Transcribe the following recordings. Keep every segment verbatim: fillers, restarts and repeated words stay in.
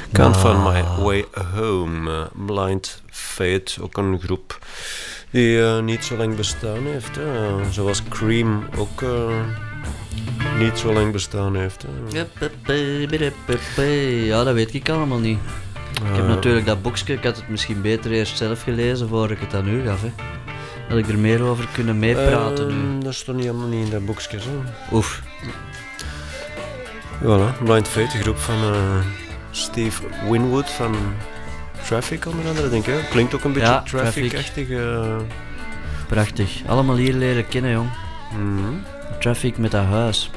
Can't Find My Way Home. Uh, Blind Faith, ook een groep die uh, niet zo lang bestaan heeft. Hè. Uh, zoals Cream ook uh, niet zo lang bestaan heeft. Hè. Ja, dat weet ik allemaal niet. Ik heb uh, natuurlijk dat boekje, ik had het misschien beter eerst zelf gelezen voor ik het aan u gaf. Hè. Had ik er meer over kunnen meepraten uh, nu. Dat stond niet helemaal niet in dat boekje. Zo. Oef. Voilà, Blind Faith, de groep van uh, Steve Winwood van Traffic onder andere, denk ik. Klinkt ook een beetje ja, Traffic-achtig. Uh... Prachtig. Allemaal hier leren kennen, jong. Mm-hmm. Traffic met dat huis.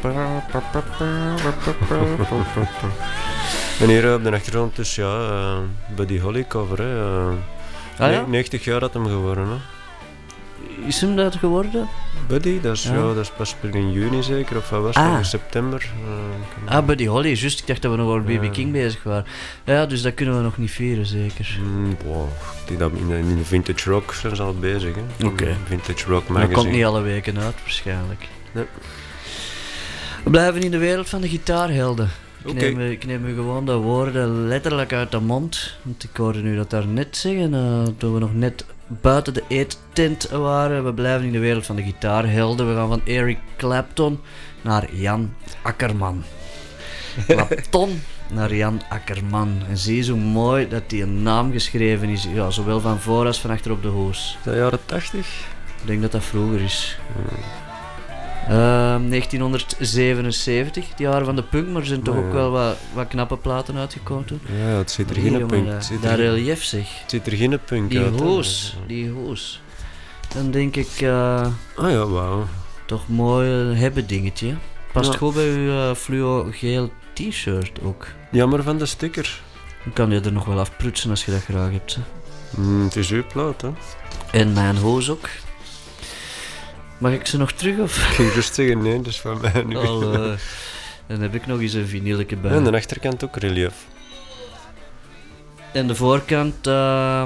En hier op de achtergrond dus ja, uh, Buddy Holly cover. Hè. Uh, ah, ja? negentig jaar had hem geworden. Hè. Is hem dat geworden? Buddy, dat is, ja. Ja, dat is pas in juni zeker, of wat was het? Ah. In september. Uh, ah, Buddy Holly, juist. Ik dacht dat we nog over B B ja. King bezig waren. Ja, dus dat kunnen we nog niet vieren, zeker. Mm, wow. Ik denk dat in de, in de Vintage Rock zijn ze al bezig. Oké. Okay. Vintage Rock magazine. Dat komt niet alle weken uit, waarschijnlijk. Nee. We blijven in de wereld van de gitaarhelden. Ik, okay. neem, ik neem u gewoon de woorden letterlijk uit de mond. Want ik hoorde u dat daar net zeggen, uh, toen we nog net buiten de eettent waren. We blijven in de wereld van de gitaarhelden. We gaan van Eric Clapton naar Jan Akkerman. Clapton naar Jan Akkerman. En zie eens hoe mooi dat die een naam geschreven is. Ja, zowel van voor als van achter op de hoes. Is dat jaren tachtig? Ik denk dat dat vroeger is. Hmm. Uh, negentienhonderdzevenenzeventig, die jaren van de punk, maar er zijn toch oh, ja. ook wel wat, wat knappe platen uitgekomen toen. Ja, het zit er geen punk. Dat, dat relief zeg. Het zit er geen punk die uit. Hoes, die hoes. Dan denk ik... Uh, oh ja, wauw. Toch mooi uh, hebben dingetje. Past ja. goed bij uw uh, fluo geel t-shirt ook. Jammer van de sticker. Dan kan je er nog wel afprutsen als je dat graag hebt. Hè. Mm, het is uw plaat, hè. En mijn hoes ook. Mag ik ze nog terug of? Ik ging rust zeggen, nee, dat is van mij nu. Al, uh, dan heb ik nog eens een vinyletje bij. Ja, en de achterkant ook relief. En de voorkant... Uh,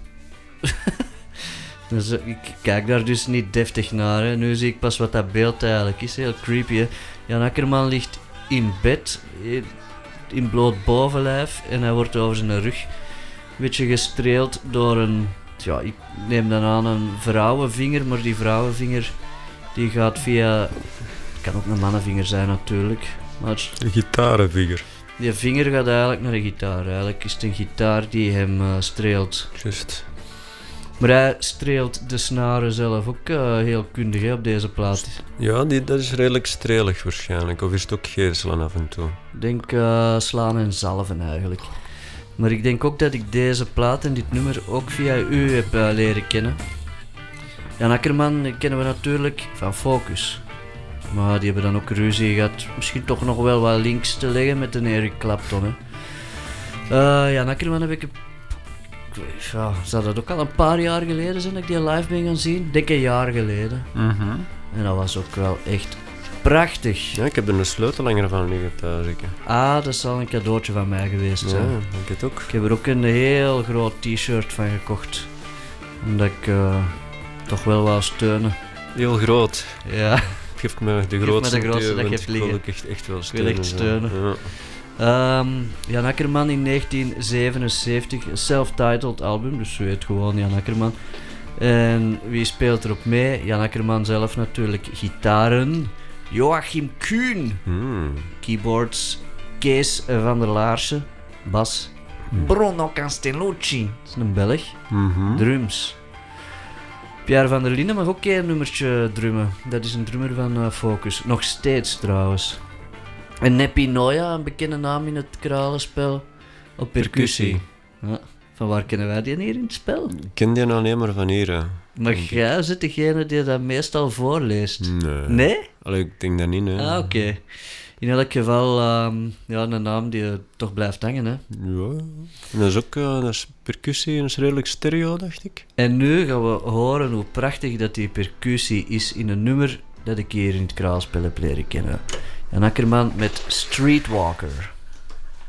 dus, ik kijk daar dus niet deftig naar. Hè. Nu zie ik pas wat dat beeld eigenlijk is. Heel creepy. Hè. Jan Akkerman ligt in bed, in bloot bovenlijf. En hij wordt over zijn rug een beetje gestreeld door een... Ja, ik neem dan aan een vrouwenvinger, maar die vrouwenvinger die gaat via... Het kan ook een mannenvinger zijn natuurlijk. Maar een gitarenvinger. Die vinger gaat eigenlijk naar de gitaar. Eigenlijk is het een gitaar die hem uh, streelt. Just. Maar hij streelt de snaren zelf ook uh, heel kundig hè, op deze plaat. Ja, die, dat is redelijk strelig waarschijnlijk. Of is het ook geeselen af en toe? Ik denk uh, slaan en zalven eigenlijk. Maar ik denk ook dat ik deze plaat en dit nummer ook via u heb uh, leren kennen. Jan Akkerman kennen we natuurlijk van Focus. Maar die hebben dan ook ruzie gehad. Misschien toch nog wel wat links te leggen met een Eric Clapton. Hè. Uh, Jan Akkerman heb ik... Ja, zou dat ook al een paar jaar geleden zijn dat ik die live ben gaan zien? Ik denk een jaar geleden. Mm-hmm. En dat was ook wel echt prachtig. Ja, ik heb er een sleutelhanger van liggen thuis. Ik. Ah, dat zal een cadeautje van mij geweest zijn. Ja, denk het ook. Ik heb er ook een heel groot t-shirt van gekocht. Omdat ik uh, toch wel wou steunen. Heel groot? Ja. Geef me de grootste, me de grootste dat je hebt liggen. Ik wil echt, echt wel steunen. Ik wil echt steunen. Ja. Um, Jan Akkerman in negentien zevenenzeventig, self-titled album, dus u heet gewoon Jan Akkerman. En wie speelt erop mee? Jan Akkerman zelf natuurlijk, gitaren. Joachim Kuhn. Hmm. Keyboards. Kees van der Laarse. Bas. Hmm. Bruno Castellucci. Dat is een Belg. Mm-hmm. Drums. Pierre van der Linden mag ook één nummertje drummen. Dat is een drummer van uh, Focus. Nog steeds trouwens. En Nepi Noya, een bekende naam in het kralenspel. Op percussie. Ja. Van waar kennen wij die hier in het spel? Ik ken die alleen maar van hier. Hè. Maar jij zit degene die dat meestal voorleest. Nee. Nee? Allee, ik denk dat niet, hè. Ah, oké. Okay. In elk geval, um, ja, een naam die toch blijft hangen, hè. Ja. En dat is ook uh, dat is percussie en dat is redelijk stereo, dacht ik. En nu gaan we horen hoe prachtig dat die percussie is in een nummer dat ik hier in het kraalspel heb leren kennen. Jan Akkerman met Streetwalker.